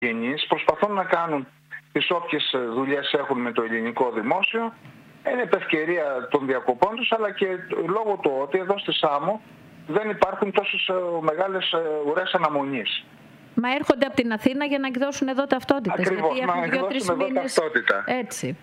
γενείς προσπαθούν να κάνουν τις όποιες δουλειές έχουν με το ελληνικό δημόσιο. Είναι ευκαιρία των διακοπών τους, αλλά και λόγω του ότι εδώ στη Σάμο δεν υπάρχουν τόσες μεγάλες ουρές αναμονής. Μα έρχονται από την Αθήνα για να εκδώσουν εδώ ταυτότητες. Ακριβώς, γιατί έχουν 2-3 μήνες ταυτότητα. Έτσι.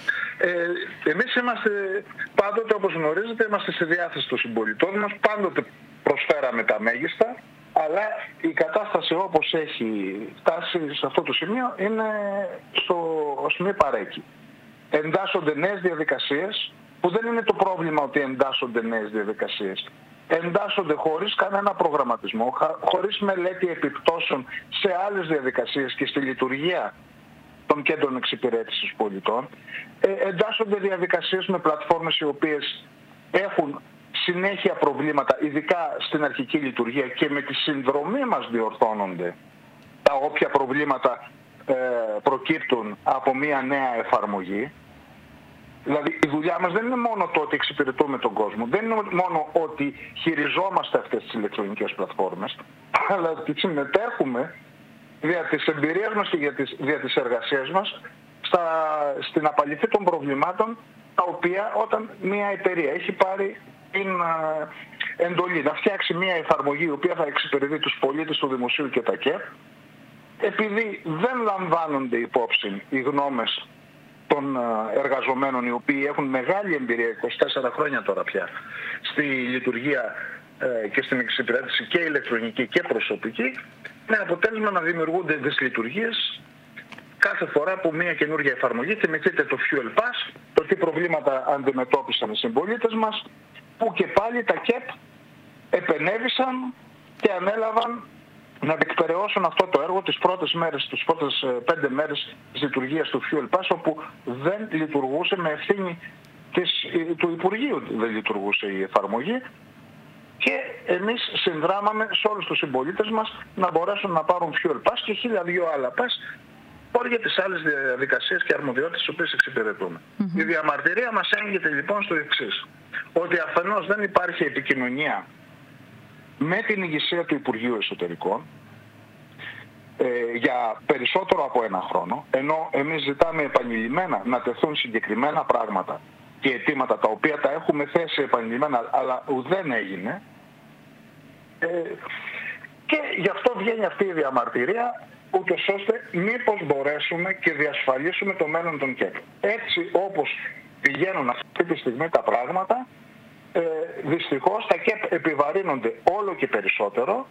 Εμείς είμαστε πάντοτε, όπως γνωρίζετε, είμαστε στη διάθεση των συμπολιτών μας, πάντοτε προσφέραμε τα μέγιστα, αλλά η κατάσταση όπως έχει φτάσει σε αυτό το σημείο είναι στο σημείο παρέκει. Εντάσσονται νέες διαδικασίες, που δεν είναι το πρόβλημα ότι εντάσσονται νέες διαδικασίες. Εντάσσονται χωρίς κανένα προγραμματισμό, χωρίς μελέτη επιπτώσεων σε άλλες διαδικασίες και στη λειτουργία των κέντρων εξυπηρέτησης πολιτών. Εντάσσονται διαδικασίες με πλατφόρμες οι οποίες έχουν συνέχεια προβλήματα, ειδικά στην αρχική λειτουργία, και με τη συνδρομή μας διορθώνονται τα όποια προβλήματα προκύπτουν από μια νέα εφαρμογή. Δηλαδή η δουλειά μας δεν είναι μόνο το ότι εξυπηρετούμε τον κόσμο, δεν είναι μόνο ότι χειριζόμαστε αυτές τις ηλεκτρονικές πλατφόρμες, αλλά ότι συμμετέχουμε δια της εμπειρίας μας και δια της εργασίας μας στην απαλυφή των προβλημάτων, τα οποία όταν μια εταιρεία έχει πάρει την εντολή να φτιάξει μια εφαρμογή η οποία θα εξυπηρετεί τους πολίτες του δημοσίου και τα ΚΕΠ, επειδή δεν λαμβάνονται υπόψη οι γνώμες των εργαζομένων, οι οποίοι έχουν μεγάλη εμπειρία, 24 χρόνια τώρα πια, στη λειτουργία και στην εξυπηρέτηση και ηλεκτρονική και προσωπική, με αποτέλεσμα να δημιουργούνται δυσλειτουργίες κάθε φορά που μια καινούργια εφαρμογή, θυμηθείτε το Fuel Pass, το τι προβλήματα αντιμετώπισαν οι συμπολίτες μας, που και πάλι τα ΚΕΠ επενέβησαν και ανέλαβαν να διεκπεραιώσουν αυτό το έργο τις πρώτες 5 μέρες της λειτουργίας του Fuel Pass, όπου δεν λειτουργούσε με ευθύνη του Υπουργείου, δεν λειτουργούσε η εφαρμογή, και εμείς συνδράμαμε σε όλους τους συμπολίτες μας να μπορέσουν να πάρουν Fuel Pass και 1002 άλλα pass για τις άλλες διαδικασίες και αρμοδιότητες τις οποίες εξυπηρετούμε. Η διαμαρτυρία μας έγκυται λοιπόν στο εξής, ότι αφενός δεν υπάρχει επικοινωνία με την ηγεσία του Υπουργείου Εσωτερικών για περισσότερο από ένα χρόνο, ενώ εμείς ζητάμε επανειλημμένα να τεθούν συγκεκριμένα πράγματα και αιτήματα τα οποία τα έχουμε θέσει επανειλημμένα, αλλά ουδέν έγινε, και γι' αυτό βγαίνει αυτή η διαμαρτυρία, ούτως ώστε μήπως μπορέσουμε και διασφαλίσουμε το μέλλον των ΚΕΠ. Έτσι όπως πηγαίνουν αυτή τη στιγμή τα πράγματα, δυστυχώς τα ΚΕΠ επιβαρύνονται όλο και περισσότερο.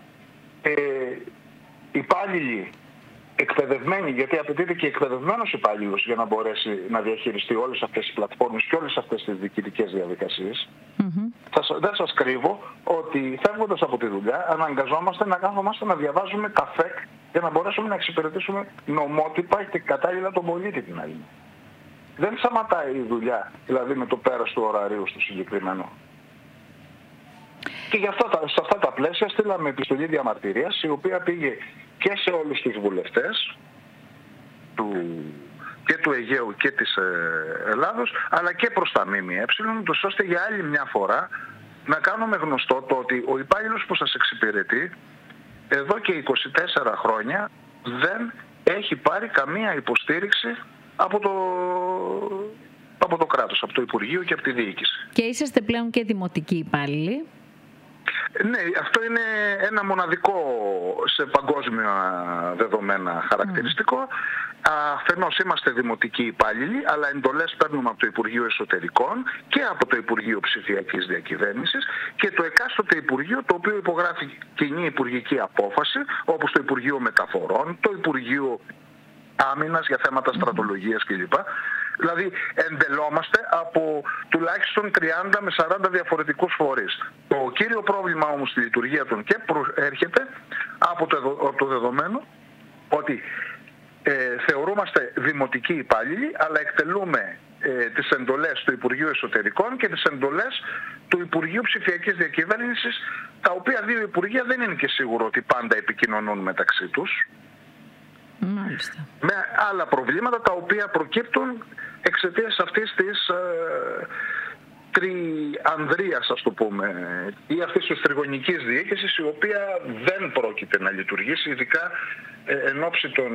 Υπάλληλοι εκπαιδευμένοι, γιατί απαιτείται και εκπαιδευμένος υπάλληλος για να μπορέσει να διαχειριστεί όλες αυτές τις πλατφόρμες και όλες αυτές τις διοικητικές διαδικασίες. Δεν σας κρύβω ότι φεύγοντας από τη δουλειά αναγκαζόμαστε να κάθομαστε να διαβάζουμε τα ΦΕΚ για να μπορέσουμε να εξυπηρετήσουμε νομότυπα και κατάλληλα τον πολίτη την άλλη. Δεν σταματάει η δουλειά, δηλαδή με το πέρας του ωραρίου στο συγκεκριμένο. Και γι' αυτό, σε αυτά τα πλαίσια στείλαμε επιστολή διαμαρτυρίας, η οποία πήγε και σε όλους τους βουλευτές και του Αιγαίου και της Ελλάδος, αλλά και προς τα ΜΜΕ, ώστε για άλλη μια φορά να κάνουμε γνωστό το ότι ο υπάλληλος που σας εξυπηρετεί εδώ και 24 χρόνια δεν έχει πάρει καμία υποστήριξη από το κράτος, από το Υπουργείο και από τη διοίκηση. Και είσαστε πλέον και δημοτικοί υπάλληλοι. Ναι, αυτό είναι ένα μοναδικό σε παγκόσμια δεδομένα χαρακτηριστικό. Αφενός είμαστε δημοτικοί υπάλληλοι, αλλά εντολές παίρνουμε από το Υπουργείο Εσωτερικών και από το Υπουργείο Ψηφιακής Διακυβέρνησης, και το εκάστοτε Υπουργείο, το οποίο υπογράφει κοινή υπουργική απόφαση, όπως το Υπουργείο Μεταφορών, το Υπουργείο Άμυνας για θέματα στρατολογίας κλπ. Δηλαδή εντελόμαστε από τουλάχιστον 30 με 40 διαφορετικούς φορείς. Το κύριο πρόβλημα όμως στη λειτουργία των ΚΕΠ έρχεται από το δεδομένο ότι θεωρούμαστε δημοτικοί υπάλληλοι, αλλά εκτελούμε τις εντολές του Υπουργείου Εσωτερικών και τις εντολές του Υπουργείου Ψηφιακής Διακυβέρνησης, τα οποία δύο υπουργεία δεν είναι και σίγουρο ότι πάντα επικοινωνούν μεταξύ τους. Μάλιστα. Με άλλα προβλήματα τα οποία προκύπτουν εξαιτίας αυτής τριανδρίας, ας το πούμε, ή αυτής της τριγωνικής διοίκησης, η οποία δεν πρόκειται να λειτουργήσει, ειδικά εν ώψη των